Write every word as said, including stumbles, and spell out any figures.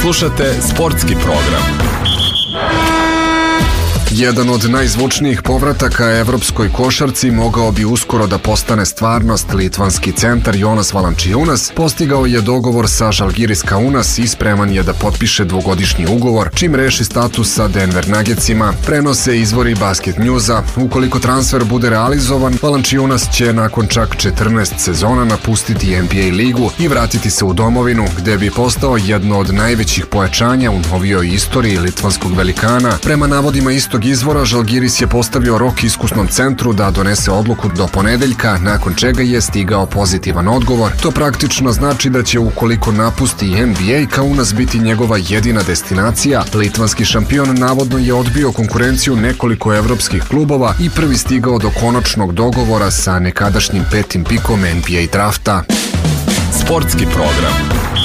Slušate sportski program. Jedan od najzvučnijih povrataka evropskoj košarci mogao bi uskoro da postane stvarnost. Litvanski centar Jonas Valančiūnas postigao je dogovor sa Žalgiris Kaunas i spreman je da potpiše dvogodišnji ugovor, čim reši status sa Denver Nuggetsima, prenose izvori Basket Newsa. Ukoliko transfer bude realizovan, Valančiūnas će nakon čak četrnaest sezona napustiti N B A ligu i vratiti se u domovinu, gde bi postao jedno od najvećih pojačanja u novijoj istoriji litvanskog velikana. Prema navodima istog izvora, Žalgiris je postavio rok iskusnom centru da donese odluku do ponedeljka, nakon čega je stigao pozitivan odgovor. To praktično znači da će, ukoliko napusti N B A, Kaunas biti njegova jedina destinacija. Litvanski šampion navodno je odbio konkurenciju nekoliko evropskih klubova i prvi stigao do konačnog dogovora sa nekadašnjim petim pikom N B A drafta. Sportski program.